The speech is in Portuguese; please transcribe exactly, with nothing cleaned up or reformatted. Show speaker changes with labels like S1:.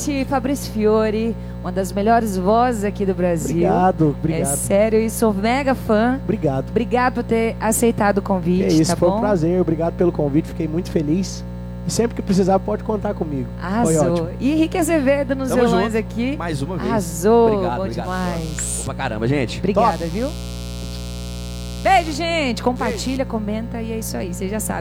S1: Gente, Fabrício Fiore, uma das melhores vozes aqui do Brasil.
S2: Obrigado, obrigado.
S1: É sério, e sou mega fã.
S2: Obrigado.
S1: Obrigado por ter aceitado o convite,
S2: É isso,
S1: tá
S2: foi
S1: bom?
S2: um prazer. Obrigado pelo convite, fiquei muito feliz. E sempre que precisar, pode contar comigo.
S1: Arrasou. E Henrique Azevedo nos
S3: Tamo
S1: violões
S3: junto.
S1: aqui.
S3: Mais uma vez.
S1: Arrasou,
S3: Obrigado,
S1: bom
S3: obrigado.
S1: demais.
S3: Bom pra caramba, gente.
S1: Obrigada,
S3: Top.
S1: viu? Beijo, gente. Compartilha, comenta e é isso aí. Você já sabe.